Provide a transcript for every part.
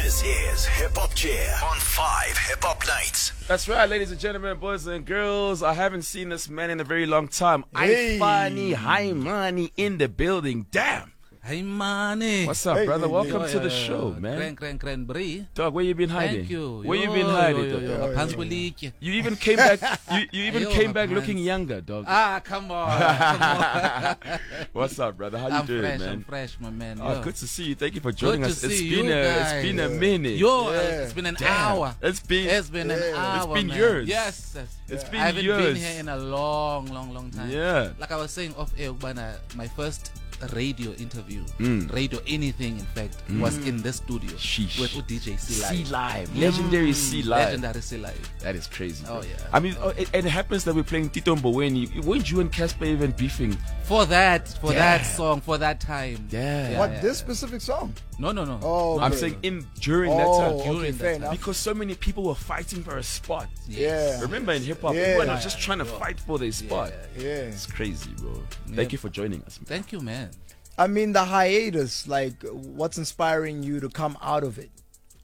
This is Hip Hop Chair on 5 Hip Hop Nights. That's right, ladies and gentlemen, boys and girls. I haven't seen this man in a very long time. Hey. Ifani Haimani in the building. Damn. Hey, money. What's up, brother? Welcome to the show, man. Cran, brie. Dog, where you been hiding? Thank you. Where you been hiding? dog? You even came back. You even came back looking younger, dog. Ah, come on. What's up, brother? How you I'm doing, fresh, man? I'm fresh, my man. Oh, Yo. good to see you. Thank you for joining Good us. to see you guys. It's been a minute. Yo, Yeah. it's been an Damn. hour. It's been an hour. It's been man. years. Yes. It's been I haven't years. been here in a long time. Yeah. Like I was saying off air, my first radio interview, radio anything in fact, was in this studio Sheesh. with DJ C Live. C Live. Legendary C Live. Legendary C Live. That is crazy. Oh, bro. yeah. I mean, it happens that we're playing Tito Mboweni. Weren't you and Casper even beefing? For that song, for that time. Yeah. What, this specific song? No. Oh, I'm okay. saying during that Oh, time. okay, During fair that enough. Because so many people were fighting for a spot. Yeah. Remember in hip hop, Yeah. people are just trying to fight for their spot. Yeah. It's crazy, bro. Thank you for joining us. Man. Thank you, man. I mean, the hiatus, like, what's inspiring you to come out of it?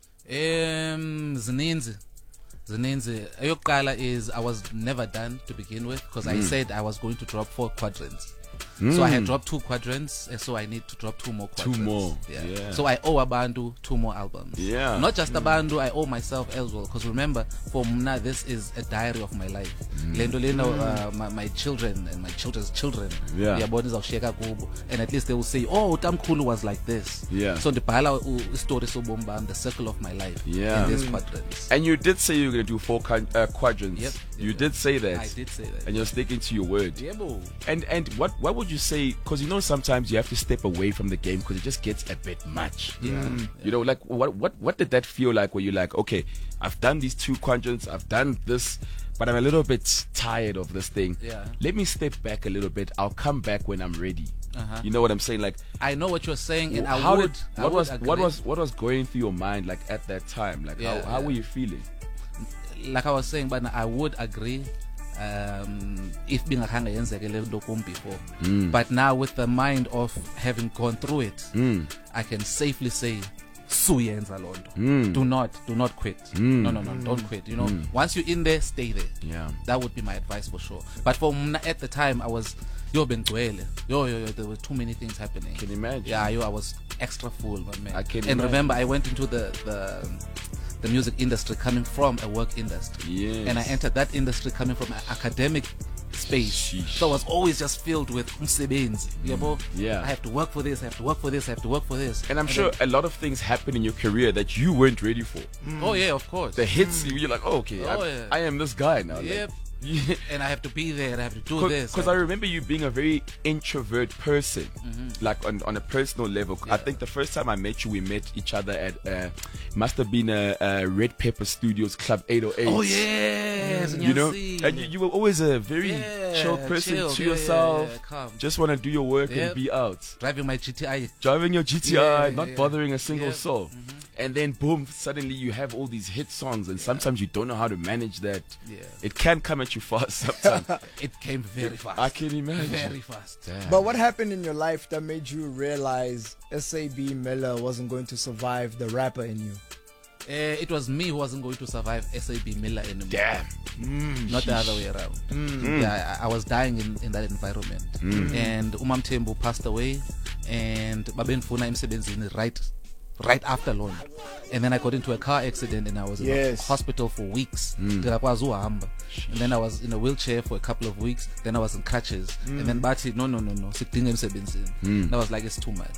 Zininzi. Eyokuqala is I was never done to begin with because I said I was going to drop 4 quadrants. So I had dropped 2 quadrants, and so I need to drop 2 more quadrants. 2 more. Yeah. Yeah. So I owe Abantu 2 more albums. Yeah. Not just Abantu, I owe myself as well. Because remember, for Mna, this is a diary of my life. Lento leno, my children and my children's children. Yeah. And at least they will say, oh, Tamkhulu was like this. Yeah. So the Bala story so bomba, the circle of my life. Yeah. In these quadrants. And you did say you were going to do 4 quadrants. Yep. You did say that. I did say that. And you're sticking to your word. Yeah, bro. And what would you say? Because you know sometimes you have to step away from the game because it just gets a bit much. Yeah. You know, like what did that feel like? Where you're like, okay, I've done these 2 quadrants, I've done this, but I'm a little bit tired of this thing. Yeah. Let me step back a little bit. I'll come back when I'm ready. Uh-huh. You know what I'm saying? Like, I know what you're saying, and what was going through your mind like at that time? Like, how were you feeling? Like I was saying, but I would agree if being a hanga before. But now with the mind of having gone through it, I can safely say suyenza londo. Do not quit. No, don't quit. You know, once you're in there, stay there. Yeah. That would be my advice for sure. But for Mna, at the time I was there were too many things happening. Can you imagine? Yeah, I was extra full, my man. I can and imagine. remember, I went into the music industry coming from a work industry. Yes. And I entered that industry coming from an academic space. Sheesh. So I was always just filled with msebenzi. Yeah. I have to work for this, I have to work for this, I have to work for this. And I'm sure a lot of things happen in your career that you weren't ready for. Oh yeah, of course. The hits, you're like, oh, okay, Yeah. I am this guy now. Like, Yep. And I have to be there, and I have to do this. Because I remember you being a very introvert person, like on a personal level. I think the first time I met you, we met each other at must have been a Red Pepper Studios Club 808. Oh yes, You know, and you were always a very chill person chill. to Yeah, yourself. calm. Just want to do your work and Yep. be out. Driving my GTI. Driving your GTI, Yeah, not yeah. bothering a single Yep. soul. And then boom, suddenly you have all these hit songs, and sometimes you don't know how to manage that. Yeah. It can come at you fast sometimes. It came very fast. I can imagine. Very fast. Damn. But what happened in your life that made you realize S.A.B. Miller wasn't going to survive the rapper in you? It was me who wasn't going to survive S.A.B. Miller anymore. Damn. Not the other way around. Yeah, I was dying in that environment. And Umam Tembu passed away, and Baben Funa Msebenzini right after Lon. And then I got into a car accident, and I was in a hospital for weeks. And then I was in a wheelchair for a couple of weeks. Then I was in crutches. And then Bati, no. And I was like, it's too much.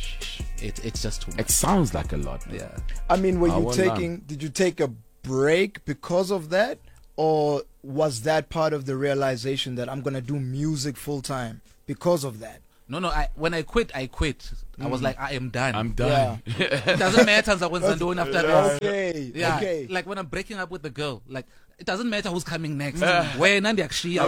It's just too much. It sounds like a lot. Man. Yeah. I mean, did you take a break because of that? Or was that part of the realization that I'm going to do music full time because of that? No. When I quit, I quit. I was like, I am done. I'm done. It doesn't matter what I'm doing after this. Okay. Yeah. Okay. Like when I'm breaking up with the girl, like it doesn't matter who's coming next. When I'm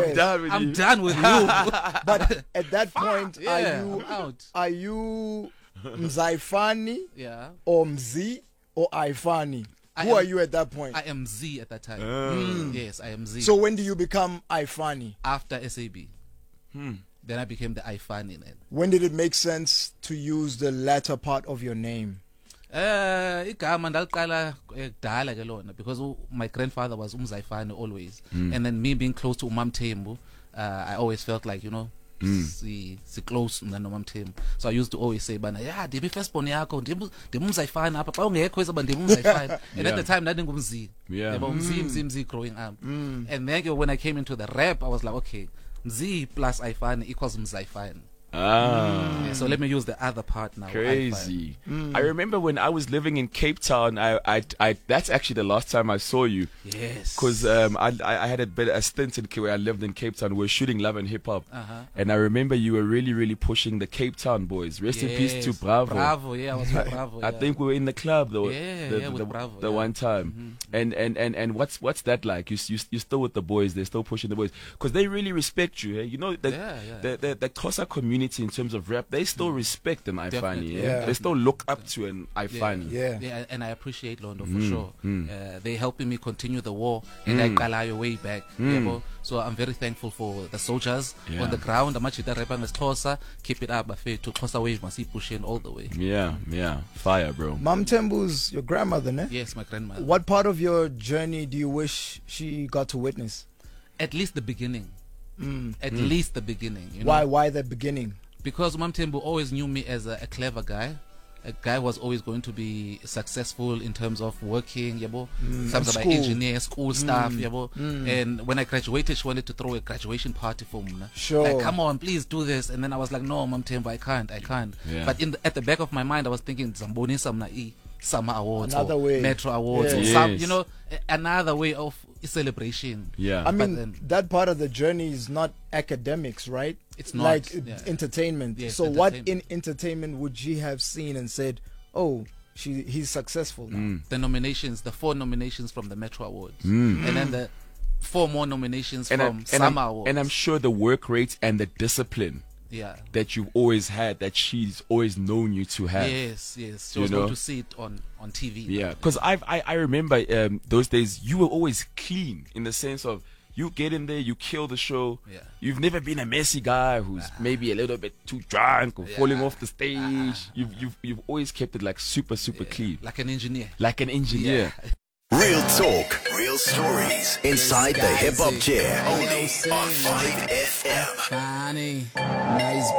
done with you. But at that point, I'm out. are you Mzaifani Yeah. or Mzi or Ifani? Who are you at that point? I am Z at that time. Yes, I am Z. So when do you become Ifani? After SAB. Then I became the Ifani then. When did it make sense to use the latter part of your name? Igama ndaliqala kudala ke lona because my grandfather was Umzayifane always, and then me being close to Umamthembu, I always felt like, you know, si close mna noMamthembu. So I used to always say bana, yeah, ndibe firstborn yakho, ndimumzayifane apha xa ungekho izaba ndimumzayifane. And at the time ndandingumzi. Yeah. Mzi growing up. And then when I came into the rap, I was like, okay, Mzi plus Ayifane equals Mzayifane. Yeah, so let me use the other part now. Crazy. I remember when I was living in Cape Town, I that's actually the last time I saw you. Yes. Because I had a stint in where I lived in Cape Town. We were shooting Love and Hip Hop. And I remember you were really, really pushing the Cape Town boys. Rest in peace to Bravo. Bravo, yeah, I was with Bravo. I think we were in the club though. With Bravo. The one time. And what's that like? You're still with the boys. They're still pushing the boys because they really respect you. You know the Xhosa community in terms of rap, they still respect an Ayifane. Yeah. They still look up to an Ayifane. Yeah. And I appreciate Londo for sure. They helping me continue the war, and I qalayo way back. So I'm very thankful for the soldiers on the ground. Amachita rap ngeXhosa, keep it up. To Xhosa wave must keep pushing all the way. Yeah, fire, bro. Mamthembu's your grandmother, ne? Yes, my grandmother. What part of your journey do you wish she got to witness? At least the beginning. At least the beginning. You know? Why the beginning? Because Umamthembu always knew me as a clever guy. A guy was always going to be successful in terms of working, some sort of engineer, school stuff, And when I graduated, she wanted to throw a graduation party for me. Sure. Like, come on, please do this. And then I was like, no, Umamthembu, I can't. Yeah. But at the back of my mind, I was thinking, Zamboni Samna Summer Awards, another or way. Metro Awards, or some, another way of celebration. Yeah. I mean, that part of the journey is not academics, right? It's not. Like entertainment. Yes, so what entertainment. in entertainment would she have seen and said, oh, he's successful now? The nominations, the 4 nominations from the Metro Awards, and then the 4 more nominations from Summer Awards. And I'm sure the work rate and the discipline that you've always had, that she's always known you to have. Yes. She was going to see it on TV. Yeah, because I remember those days you were always clean in the sense of you get in there, you kill the show. Yeah. You've never been a messy guy who's maybe a little bit too drunk or falling off the stage. You've always kept it like super clean. Like an engineer. Yeah. Real talk, real stories inside the hip hop chair. Only on 5FM. Funny, nice